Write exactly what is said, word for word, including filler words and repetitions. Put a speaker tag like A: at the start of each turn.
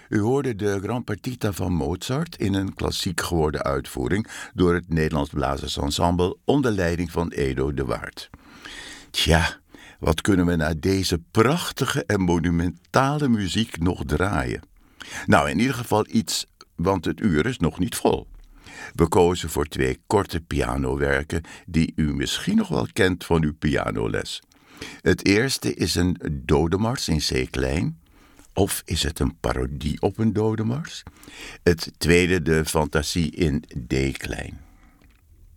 A: U hoorde de Grand Partita van Mozart in een klassiek geworden uitvoering door het Nederlands Blazersensemble onder leiding van Edo de Waard. Tja, wat kunnen we na deze prachtige en monumentale muziek nog draaien? Nou, in ieder geval iets, want het uur is nog niet vol. We kozen voor twee korte pianowerken die u misschien nog wel kent van uw pianoles. Het eerste is een dodemars in C-klein. Of is het een parodie op een dodemars? Het tweede de fantasie in D-klein.